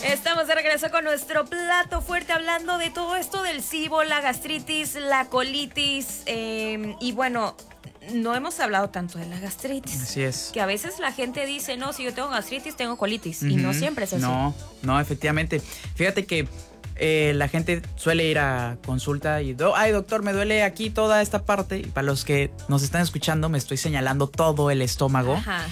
Estamos de regreso con nuestro plato fuerte hablando de todo esto del SIBO, la gastritis, la colitis y bueno, no hemos hablado tanto de la gastritis. Así es. Que a veces la gente dice, no, si yo tengo gastritis, tengo colitis. Y no siempre es así. No, efectivamente. Fíjate que la gente suele ir a consulta y, ay doctor, me duele aquí toda esta parte. Y para los que nos están escuchando, me estoy señalando todo el estómago. Ajá.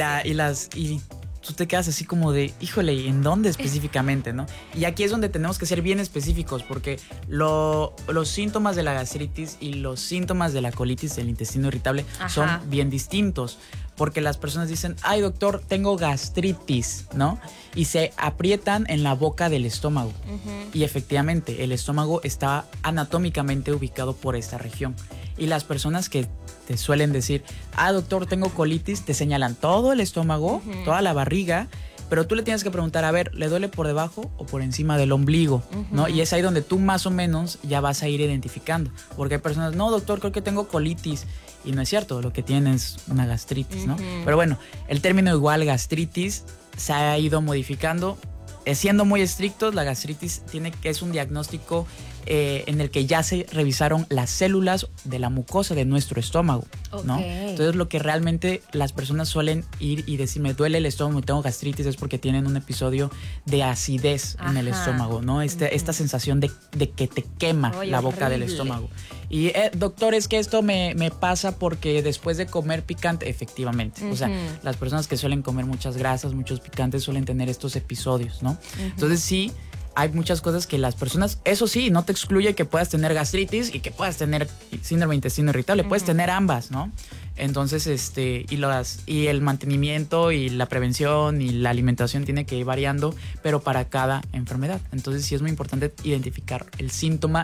Y tú te quedas así como de, híjole, ¿en dónde específicamente, no? Y aquí es donde tenemos que ser bien específicos, porque los síntomas de la gastritis y los síntomas de la colitis, del intestino irritable, son bien distintos. Porque las personas dicen, ay doctor, tengo gastritis, ¿no? Y se aprietan en la boca del estómago. Y efectivamente, el estómago está anatómicamente ubicado por esta región. Y las personas que te suelen decir, ah doctor, tengo colitis, te señalan todo el estómago, toda la barriga, pero tú le tienes que preguntar, a ver, ¿le duele por debajo o por encima del ombligo? ¿No? Y es ahí donde tú más o menos ya vas a ir identificando. Porque hay personas, no doctor, creo que tengo colitis. Y no es cierto, lo que tienen es una gastritis, ¿no? Pero bueno, el término igual gastritis se ha ido modificando. Siendo muy estrictos, la gastritis es un diagnóstico en el que ya se revisaron las células de la mucosa de nuestro estómago, ¿no? Entonces lo que realmente las personas suelen ir y decir, me duele el estómago y tengo gastritis, es porque tienen un episodio de acidez en el estómago, ¿no? Esta sensación de que te quema la boca horrible del estómago. Y doctor, es que esto me pasa porque después de comer picante, efectivamente, o sea, las personas que suelen comer muchas grasas, muchos picantes suelen tener estos episodios, ¿no? Entonces sí, hay muchas cosas que las personas, eso sí, no te excluye que puedas tener gastritis y que puedas tener síndrome de intestino irritable, puedes tener ambas, ¿no? Entonces, y el mantenimiento y la prevención y la alimentación tiene que ir variando, pero para cada enfermedad. Entonces sí es muy importante identificar el síntoma